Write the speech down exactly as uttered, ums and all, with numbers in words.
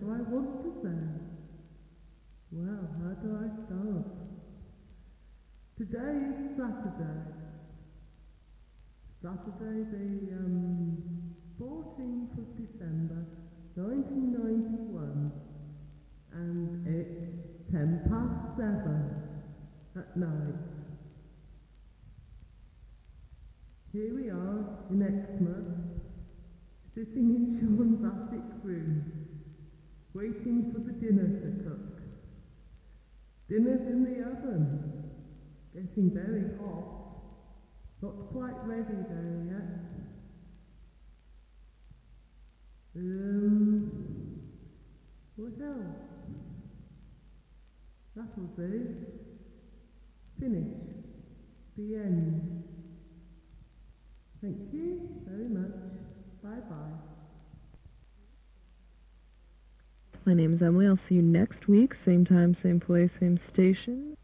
do I want to say? Well, how do I start? Today is Saturday. Saturday the um, fourteenth of December, nineteen ninety-one, and it's ten past seven at night. Here we are in Exmouth, sitting in Sean's attic room, waiting for the dinner to cook. Dinner's in the oven, getting very hot. Not quite ready though yet. Um, what else? That'll do. Finish. The end. Thank you very much. Bye-bye. My name is Emily. I'll see you next week. Same time, same place, same station.